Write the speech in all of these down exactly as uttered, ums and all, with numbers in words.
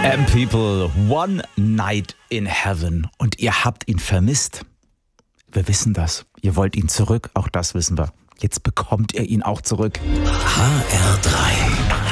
M People, One Night in Heaven. Und ihr habt ihn vermisst. Wir wissen das. Ihr wollt ihn zurück, auch das wissen wir. Jetzt bekommt ihr ihn auch zurück. H R drei.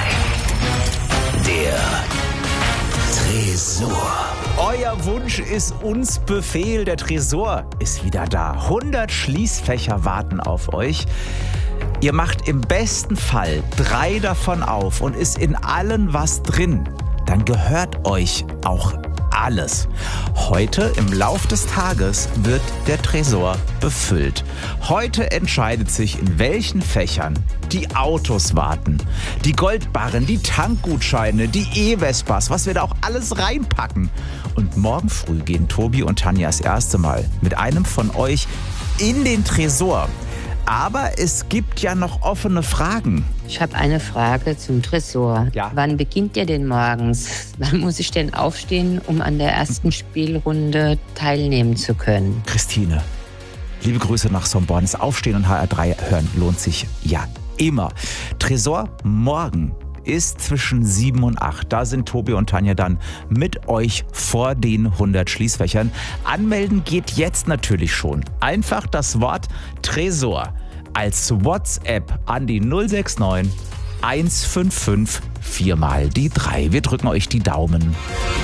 Der Tresor. Euer Wunsch ist uns Befehl. Der Tresor ist wieder da. hundert Schließfächer warten auf euch. Ihr macht im besten Fall drei davon auf und ist in allen was drin. Dann gehört euch auch alles. Heute im Lauf des Tages wird der Tresor befüllt. Heute entscheidet sich, in welchen Fächern die Autos warten, die Goldbarren, die Tankgutscheine, die E-Vespas, was wir da auch alles reinpacken. Und morgen früh gehen Tobi und Tanja das erste Mal mit einem von euch in den Tresor. Aber es gibt ja noch offene Fragen. Ich habe eine Frage zum Tresor. Ja. Wann beginnt ihr denn morgens? Wann muss ich denn aufstehen, um an der ersten Spielrunde teilnehmen zu können? Christine, liebe Grüße nach Somborn. Das Aufstehen und H R drei hören lohnt sich ja immer. Tresor morgen ist zwischen sieben und acht. Da sind Tobi und Tanja dann mit euch vor den hundert Schließfächern. Anmelden geht jetzt natürlich schon. Einfach das Wort Tresor als WhatsApp an die null sechs neun eins fünf fünf vier mal die drei. Wir drücken euch die Daumen.